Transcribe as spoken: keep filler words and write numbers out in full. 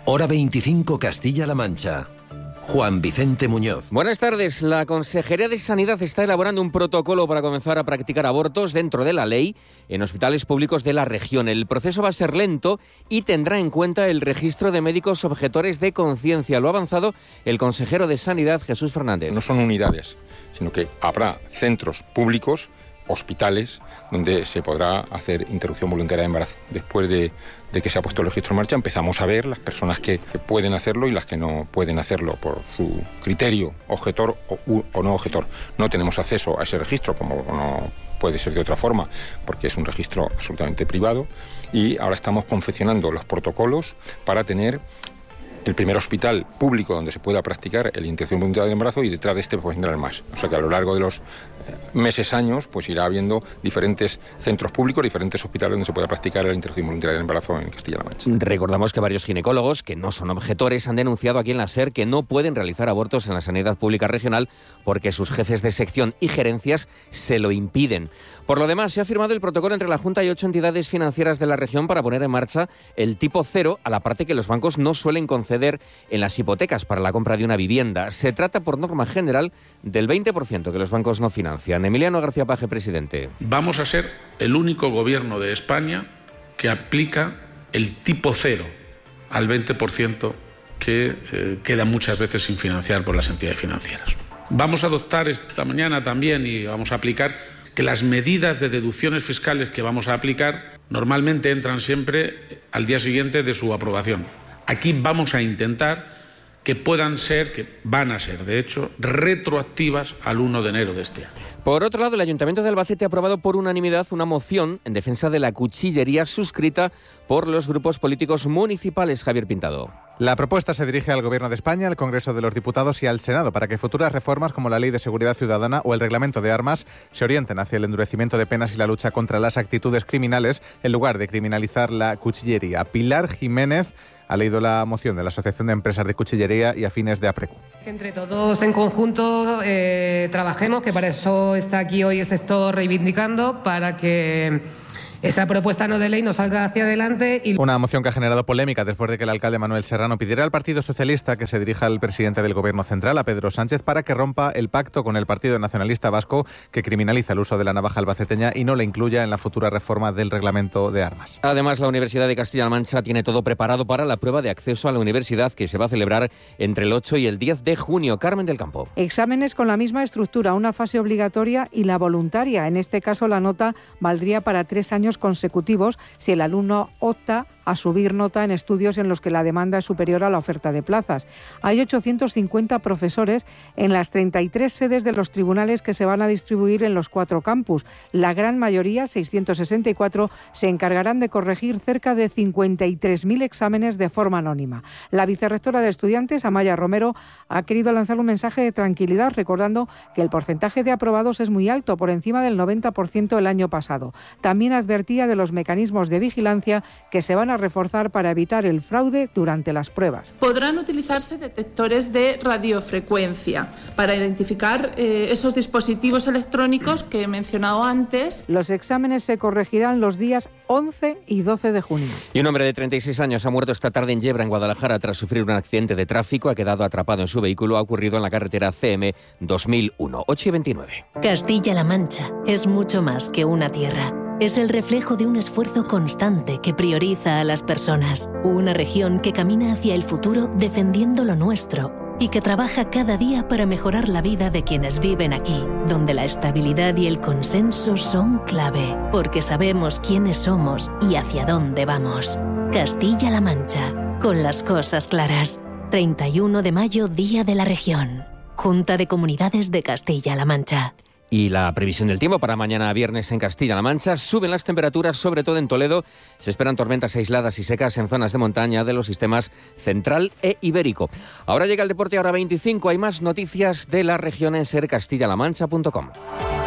Hora veinticinco, Castilla-La Mancha. Juan Vicente Muñoz. Buenas tardes. La Consejería de Sanidad está elaborando un protocolo para comenzar a practicar abortos dentro de la ley en hospitales públicos de la región. El proceso va a ser lento y tendrá en cuenta el registro de médicos objetores de conciencia. Lo ha avanzado el consejero de Sanidad, Jesús Fernández. No son unidades, sino que habrá centros públicos, hospitales, donde se podrá hacer interrupción voluntaria de embarazo. Después de, de que se ha puesto el registro en marcha, empezamos a ver las personas que, que pueden hacerlo y las que no pueden hacerlo por su criterio, objetor o, u, o no objetor. No tenemos acceso a ese registro, como no puede ser de otra forma, porque es un registro absolutamente privado, y ahora estamos confeccionando los protocolos para tener el primer hospital público donde se pueda practicar la interrupción voluntaria del embarazo, y detrás de este pues vendrán más. O sea que a lo largo de los meses, años, pues irá habiendo diferentes centros públicos, diferentes hospitales donde se pueda practicar la interrupción voluntaria del embarazo en Castilla-La Mancha. Recordamos que varios ginecólogos, que no son objetores, han denunciado aquí en la SER que no pueden realizar abortos en la sanidad pública regional porque sus jefes de sección y gerencias se lo impiden. Por lo demás, se ha firmado el protocolo entre la Junta y ocho entidades financieras de la región para poner en marcha el tipo cero a la parte que los bancos no suelen conceder en las hipotecas para la compra de una vivienda. Se trata, por norma general, del veinte por ciento que los bancos no financian. Emiliano García Paje, presidente. Vamos a ser el único gobierno de España que aplica el tipo cero al veinte por ciento que eh, queda muchas veces sin financiar por las entidades financieras. Vamos a adoptar esta mañana también y vamos a aplicar que las medidas de deducciones fiscales que vamos a aplicar normalmente entran siempre al día siguiente de su aprobación. Aquí vamos a intentar que puedan ser, que van a ser, de hecho, retroactivas al uno de enero de este año. Por otro lado, el Ayuntamiento de Albacete ha aprobado por unanimidad una moción en defensa de la cuchillería suscrita por los grupos políticos municipales. Javier Pintado. La propuesta se dirige al Gobierno de España, al Congreso de los Diputados y al Senado para que futuras reformas como la Ley de Seguridad Ciudadana o el Reglamento de Armas se orienten hacia el endurecimiento de penas y la lucha contra las actitudes criminales en lugar de criminalizar la cuchillería. Pilar Jiménez ha leído la moción de la Asociación de Empresas de Cuchillería y Afines de APRECU. Que entre todos en conjunto eh, trabajemos, que para eso está aquí hoy el sector reivindicando, para que esa propuesta no de ley nos salga hacia adelante. Y... Una moción que ha generado polémica después de que el alcalde Manuel Serrano pidiera al Partido Socialista que se dirija al presidente del Gobierno Central, a Pedro Sánchez, para que rompa el pacto con el Partido Nacionalista Vasco que criminaliza el uso de la navaja albaceteña y no la incluya en la futura reforma del Reglamento de Armas. Además, la Universidad de Castilla-La Mancha tiene todo preparado para la prueba de acceso a la universidad que se va a celebrar entre el ocho y el diez de junio. Carmen del Campo. Exámenes con la misma estructura, una fase obligatoria y la voluntaria. En este caso, la nota valdría para tres años consecutivos si el alumno opta a subir nota en estudios en los que la demanda es superior a la oferta de plazas. Hay ochocientos cincuenta profesores en las treinta y tres sedes de los tribunales que se van a distribuir en los cuatro campus. La gran mayoría, seiscientos sesenta y cuatro, se encargarán de corregir cerca de cincuenta y tres mil exámenes de forma anónima. La vicerrectora de estudiantes, Amaya Romero, ha querido lanzar un mensaje de tranquilidad, recordando que el porcentaje de aprobados es muy alto, por encima del noventa por ciento el año pasado. También advertía de los mecanismos de vigilancia que se van a reforzar para evitar el fraude durante las pruebas. Podrán utilizarse detectores de radiofrecuencia para identificar eh, esos dispositivos electrónicos que he mencionado antes. Los exámenes se corregirán los días once y doce de junio. Y un hombre de treinta y seis años ha muerto esta tarde en Yebra, en Guadalajara, tras sufrir un accidente de tráfico. Ha quedado atrapado en su vehículo. Ha ocurrido en la carretera C M dos mil uno. ocho y veintinueve. Castilla-La Mancha es mucho más que una tierra. Es el reflejo de un esfuerzo constante que prioriza a las personas. Una región que camina hacia el futuro defendiendo lo nuestro y que trabaja cada día para mejorar la vida de quienes viven aquí, donde la estabilidad y el consenso son clave, porque sabemos quiénes somos y hacia dónde vamos. Castilla-La Mancha, con las cosas claras. treinta y uno de mayo, Día de la Región. Junta de Comunidades de Castilla-La Mancha. Y la previsión del tiempo para mañana viernes en Castilla-La Mancha. Suben las temperaturas, sobre todo en Toledo. Se esperan tormentas aisladas y secas en zonas de montaña de los sistemas central e ibérico. Ahora llega el deporte, hora veinticinco. Hay más noticias de la región en ser castilla la mancha punto com.